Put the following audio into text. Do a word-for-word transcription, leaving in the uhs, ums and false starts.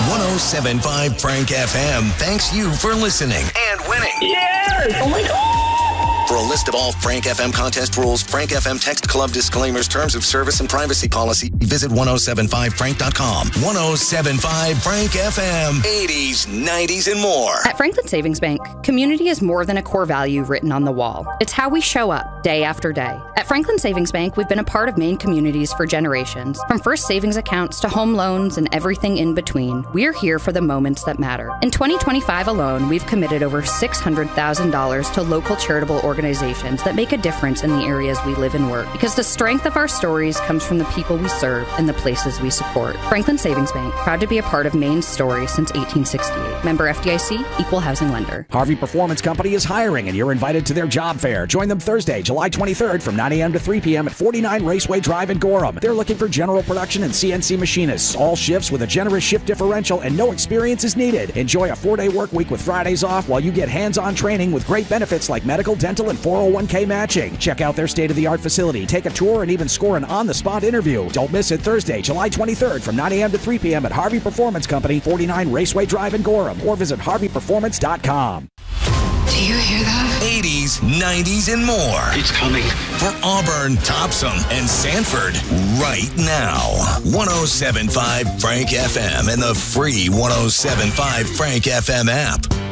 one oh seven point five Frank F M thanks you for listening and winning. Yes! Oh my God! For a list of all Frank F M contest rules, Frank F M text club disclaimers, terms of service, and privacy policy, visit ten seventy-five frank dot com. ten seventy-five Frank F M. eighties, nineties, and more. At Franklin Savings Bank, community is more than a core value written on the wall. It's how we show up day after day. At Franklin Savings Bank, we've been a part of Maine communities for generations. From first savings accounts to home loans and everything in between, we're here for the moments that matter. In twenty twenty-five alone, we've committed over six hundred thousand dollars to local charitable organizations organizations that make a difference in the areas we live and work, because the strength of our stories comes from the people we serve and the places we support. Franklin Savings Bank, proud to be a part of Maine's story since eighteen sixty-eight. Member F D I C, Equal Housing Lender. Harvey Performance Company is hiring, and you're invited to their job fair. Join them Thursday, July twenty-third from nine a.m. to three p.m. at forty-nine Raceway Drive in Gorham. They're looking for general production and C N C machinists. All shifts with a generous shift differential and no experience is needed. Enjoy a four-day work week with Fridays off while you get hands-on training with great benefits like medical, dental, and four oh one k matching. Check out their state-of-the-art facility, take a tour, and even score an on-the-spot interview. Don't miss it Thursday, July twenty-third from nine a.m. to three p.m. at Harvey Performance Company, forty-nine Raceway Drive in Gorham, or visit harvey performance dot com. Do you hear that? eighties, nineties, and more. It's coming. For Auburn, Topsom, and Sanford, right now. ten seventy-five Frank F M and the free ten seventy-five Frank F M app.